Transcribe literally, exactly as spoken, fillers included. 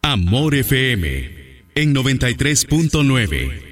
Amor F M en noventa y tres punto nueve.